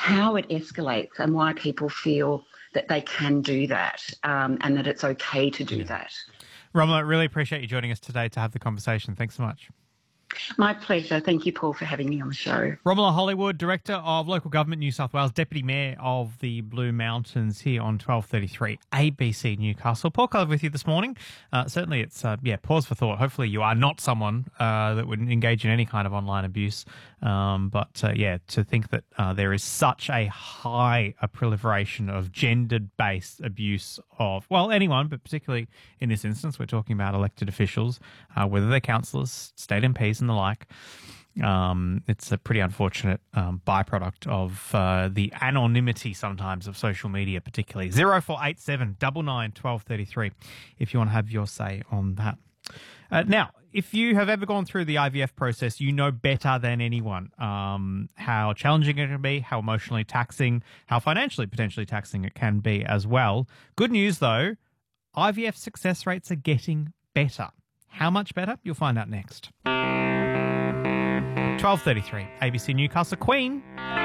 how it escalates and why people feel that they can do that, and that it's okay to do that. Romola, really appreciate you joining us today to have the conversation. Thanks so much. My pleasure. Thank you, Paul, for having me on the show. Romola Hollywood, Director of Local Government New South Wales, Deputy Mayor of the Blue Mountains, here on 1233 ABC Newcastle. Paul Cullen with you this morning. Certainly it's, pause for thought. Hopefully you are not someone that would engage in any kind of online abuse. To think that there is such a proliferation of gender-based abuse of, well, anyone, but particularly in this instance, we're talking about elected officials, whether they're councillors, state MPs and the like. It's a pretty unfortunate byproduct of the anonymity sometimes of social media, particularly. 0487 99 1233 if you want to have your say on that. Now, if you have ever gone through the IVF process, you know better than anyone how challenging it can be, how emotionally taxing, how financially potentially taxing it can be as well. Good news, though, IVF success rates are getting better. How much better? You'll find out next. 1233 ABC Newcastle. Queen.